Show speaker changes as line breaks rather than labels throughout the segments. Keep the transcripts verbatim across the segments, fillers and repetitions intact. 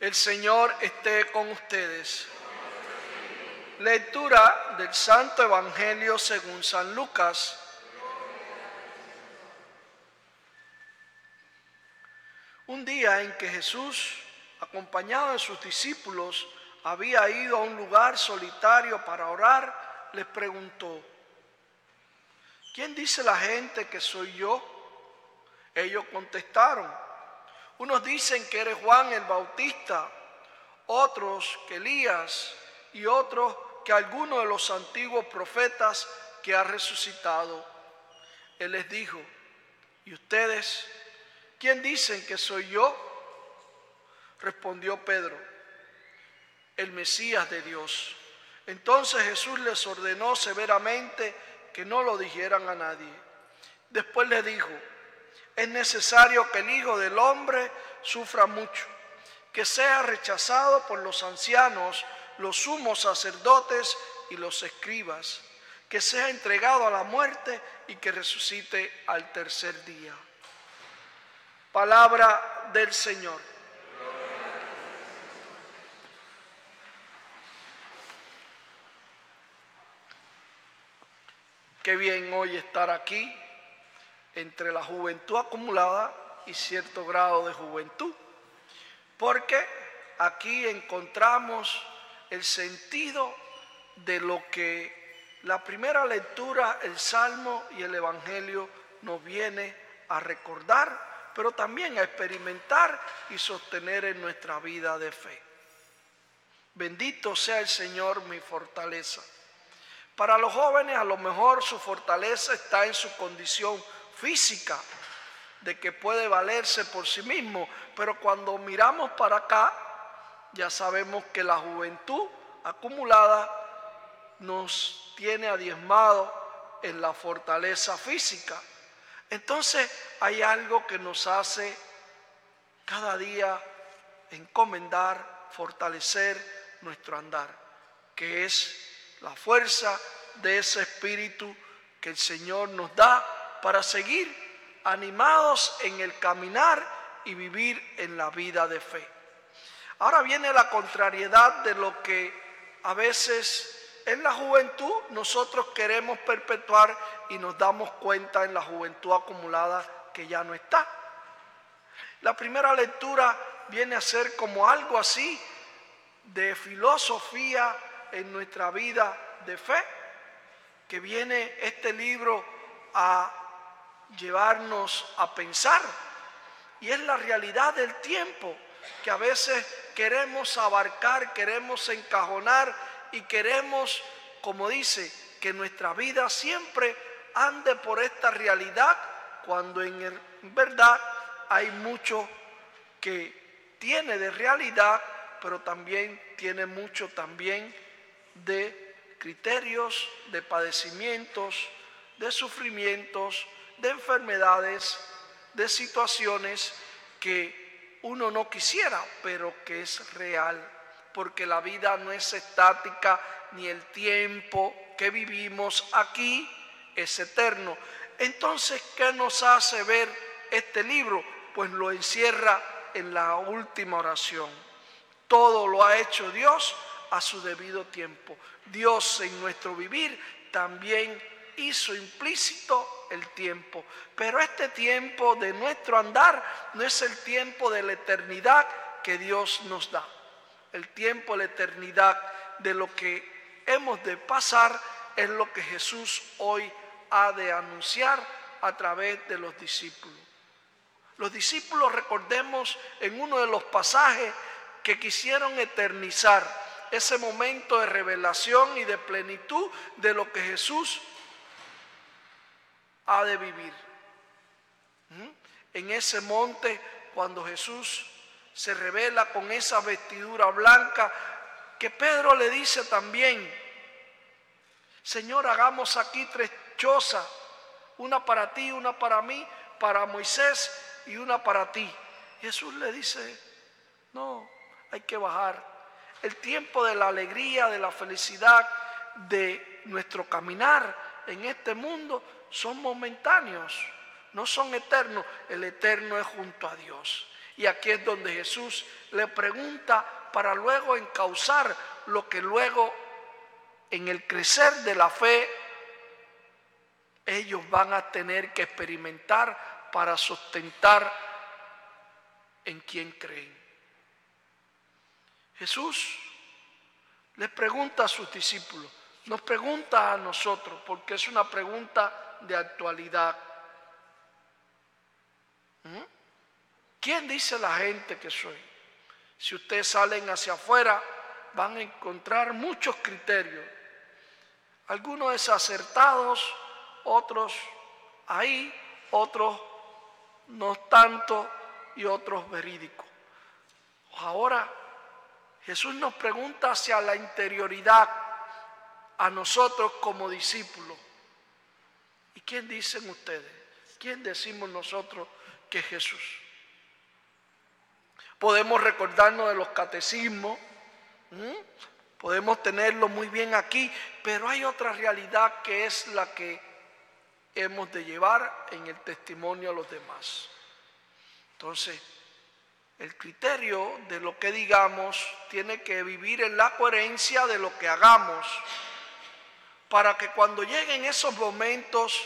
El Señor esté con ustedes. Lectura del Santo Evangelio según San Lucas. Un día en que Jesús, acompañado de sus discípulos, había ido a un lugar solitario para orar, les preguntó: ¿quién dice la gente que soy yo? Ellos contestaron: unos dicen que eres Juan el Bautista, otros que Elías y otros que alguno de los antiguos profetas que ha resucitado. Él les dijo: ¿y ustedes? ¿Quién dicen que soy yo? Respondió Pedro: el Mesías de Dios. Entonces Jesús les ordenó severamente que no lo dijeran a nadie. Después les dijo: es necesario que el Hijo del Hombre sufra mucho, que sea rechazado por los ancianos, los sumos sacerdotes y los escribas, que sea entregado a la muerte y que resucite al tercer día. Palabra del Señor. Qué bien hoy estar aquí entre la juventud acumulada y cierto grado de juventud, porque aquí encontramos el sentido de lo que la primera lectura, el Salmo y el Evangelio nos viene a recordar, pero también a experimentar y sostener en nuestra vida de fe. Bendito sea el Señor, mi fortaleza. Para los jóvenes, a lo mejor su fortaleza está en su condición física, de que puede valerse por sí mismo, pero cuando miramos para acá, ya sabemos que la juventud acumulada nos tiene adiezmado en la fortaleza física. Entonces hay algo que nos hace cada día encomendar, fortalecer nuestro andar, que es la fuerza de ese espíritu que el Señor nos da para seguir animados en el caminar y vivir en la vida de fe. Ahora viene la contrariedad de lo que a veces en la juventud nosotros queremos perpetuar y nos damos cuenta en la juventud acumulada que ya no está. La primera lectura viene a ser como algo así de filosofía en nuestra vida de fe, que viene este libro a llevarnos a pensar, y es la realidad del tiempo que a veces queremos abarcar, queremos encajonar y queremos, como dice, que nuestra vida siempre ande por esta realidad, cuando en, el, en verdad hay mucho que tiene de realidad, pero también tiene mucho también de criterios, de padecimientos, de sufrimientos, de enfermedades, de situaciones que uno no quisiera, pero que es real, porque la vida no es estática, ni el tiempo que vivimos aquí es eterno. Entonces, ¿qué nos hace ver este libro? Pues lo encierra en la última oración. Todo lo ha hecho Dios a su debido tiempo. Dios en nuestro vivir también hizo implícito el tiempo, pero este tiempo de nuestro andar no es el tiempo de la eternidad que Dios nos da. El tiempo, la eternidad de lo que hemos de pasar es lo que Jesús hoy ha de anunciar a través de los discípulos. Los discípulos, recordemos, en uno de los pasajes que quisieron eternizar ese momento de revelación y de plenitud de lo que Jesús ha de vivir. ¿Mm? En ese monte, cuando Jesús se revela con esa vestidura blanca, que Pedro le dice también: Señor, hagamos aquí tres chozas, una para ti, una para mí, para Moisés y una para ti. Jesús le dice: no, hay que bajar. El tiempo de la alegría, de la felicidad, de nuestro caminar en este mundo son momentáneos, no son eternos. El eterno es junto a Dios. Y aquí es donde Jesús le pregunta para luego encauzar lo que luego en el crecer de la fe ellos van a tener que experimentar para sustentar en quien creen. Jesús les pregunta a sus discípulos, nos pregunta a nosotros, porque es una pregunta de actualidad. ¿Mm? ¿Quién dice la gente que soy? Si ustedes salen hacia afuera, van a encontrar muchos criterios. Algunos desacertados, otros ahí, otros no tanto y otros verídicos. Ahora Jesús nos pregunta hacia la interioridad a nosotros como discípulos. ¿Y quién dicen ustedes? ¿Quién decimos nosotros que es Jesús? Podemos recordarnos de los catecismos, ¿Mm? podemos tenerlo muy bien aquí, pero hay otra realidad que es la que hemos de llevar en el testimonio a los demás. Entonces, el criterio de lo que digamos tiene que vivir en la coherencia de lo que hagamos, para que cuando lleguen esos momentos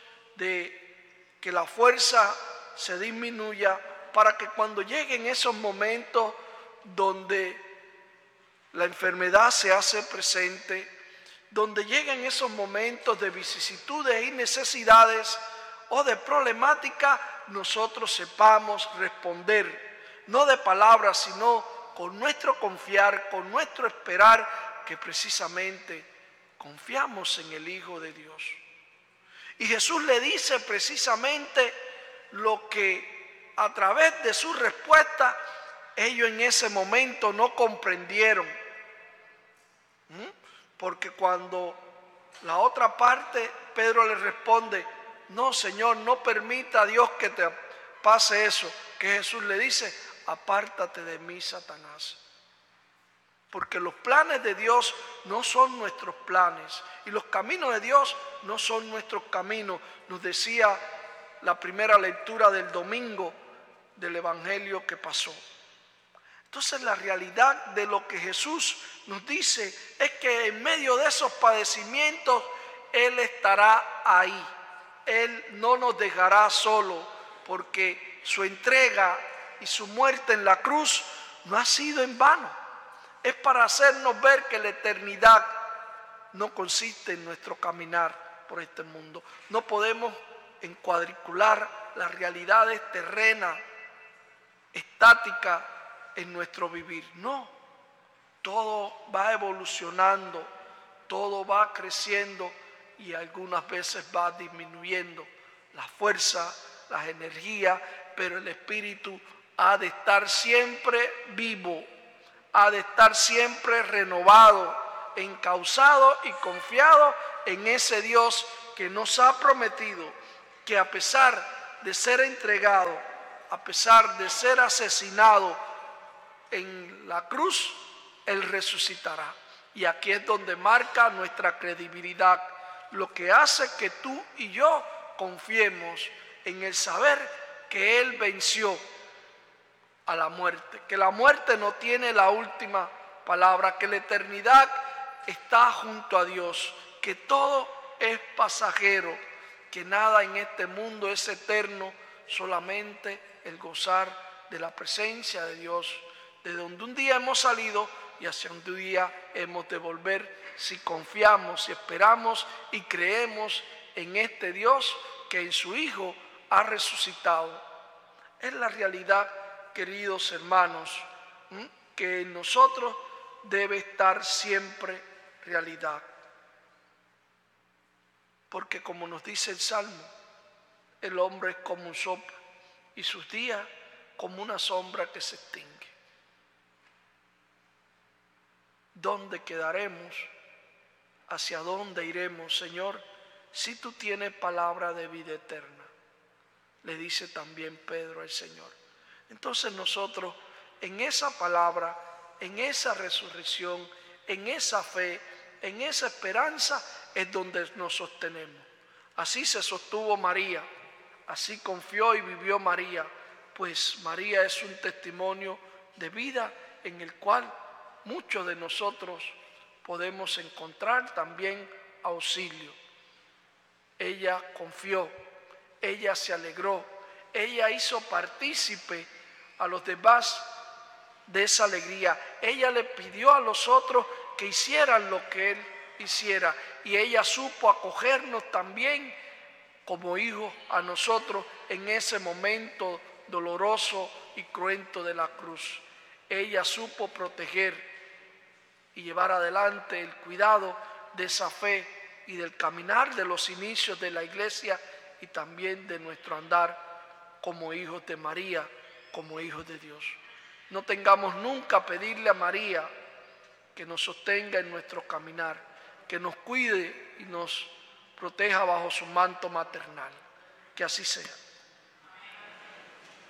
de que la fuerza se disminuya, para que cuando lleguen esos momentos donde la enfermedad se hace presente, donde lleguen esos momentos de vicisitudes y necesidades o de problemática, nosotros sepamos responder, no de palabras, sino con nuestro confiar, con nuestro esperar, que precisamente confiamos en el Hijo de Dios. Y Jesús le dice precisamente lo que a través de su respuesta ellos en ese momento no comprendieron. ¿Mm? Porque cuando la otra parte, Pedro le responde, no, Señor, no permita a Dios que te pase eso, que Jesús le dice, apártate de mí, Satanás. Porque los planes de Dios no son nuestros planes y los caminos de Dios no son nuestros caminos. Nos decía la primera lectura del domingo del Evangelio que pasó. Entonces la realidad de lo que Jesús nos dice es que en medio de esos padecimientos Él estará ahí. Él no nos dejará solo, porque su entrega y su muerte en la cruz no ha sido en vano. Es para hacernos ver que la eternidad no consiste en nuestro caminar por este mundo. No podemos encuadricular las realidades terrenas, estáticas en nuestro vivir. No, todo va evolucionando, todo va creciendo y algunas veces va disminuyendo la fuerza, las energías, pero el espíritu ha de estar siempre vivo, ha de estar siempre renovado, encauzado y confiado en ese Dios que nos ha prometido que a pesar de ser entregado, a pesar de ser asesinado en la cruz, Él resucitará. Y aquí es donde marca nuestra credibilidad, lo que hace que tú y yo confiemos en el saber que Él venció a la muerte, que la muerte no tiene la última palabra, que la eternidad está junto a Dios, que todo es pasajero, que nada en este mundo es eterno, solamente el gozar de la presencia de Dios, de donde un día hemos salido y hacia un día hemos de volver si confiamos y esperamos y creemos en este Dios que en su Hijo ha resucitado. Es la realidad, queridos hermanos, que en nosotros debe estar siempre realidad. Porque como nos dice el Salmo, el hombre es como un soplo y sus días como una sombra que se extingue. ¿Dónde quedaremos? ¿Hacia dónde iremos, Señor? Si tú tienes palabra de vida eterna, le dice también Pedro al Señor. Entonces nosotros en esa palabra, en esa resurrección, en esa fe, en esa esperanza es donde nos sostenemos. Así se sostuvo María, así confió y vivió María, pues María es un testimonio de vida en el cual muchos de nosotros podemos encontrar también auxilio. Ella confió, ella se alegró, ella hizo partícipe a los demás de esa alegría. Ella le pidió a los otros que hicieran lo que él hiciera y ella supo acogernos también como hijos a nosotros en ese momento doloroso y cruento de la cruz. Ella supo proteger y llevar adelante el cuidado de esa fe y del caminar de los inicios de la iglesia y también de nuestro andar como hijos de María, como hijos de Dios. No tengamos nunca pedirle a María que nos sostenga en nuestro caminar, que nos cuide y nos proteja bajo su manto maternal. Que así sea.